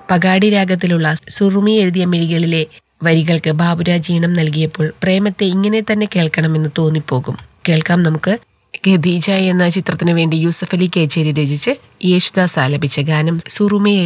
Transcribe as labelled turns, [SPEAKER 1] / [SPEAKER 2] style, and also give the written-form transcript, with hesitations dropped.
[SPEAKER 1] പഗാടി രാഗത്തിലുള്ള സുറുമി എഴുതിയ മിഴികളിലെ വരികൾക്ക് ബാബുരാജ് ഈണം നൽകിയപ്പോൾ പ്രേമത്തെ ഇങ്ങനെ തന്നെ കേൾക്കണമെന്ന് തോന്നിപ്പോകും. കേൾക്കാം നമുക്ക്. ഖദീജ എന്ന ചിത്രത്തിനു വേണ്ടി യൂസഫ് അലി കേച്ചേരി രചിച്ച് യേശുദാസ് ആലപിച്ച ഗാനം സുറുമി